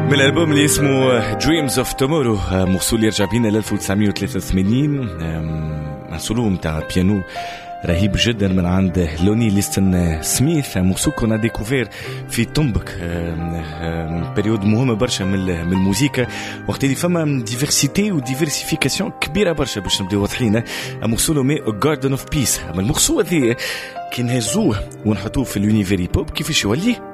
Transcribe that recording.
من الألبوم اللي اسمه Dreams of Tomorrow، موصول يرجع بينا ل 1983، سولو متاع بيانو رهيب جدا من عند لوني ليستن سميث، موسيقى كنا ديكوفير في تومبك، بريود مهمة برشا من الموسيقى، وقت اللي فما ديفرسيتي وديفرسيفيكاسيون كبيرة برشا باش نبداو واضحين. موسولو مي Garden of Peace، المقصود هذه كي نهزوه ونحطوه في اليونيفيري بوب كيفاش يولي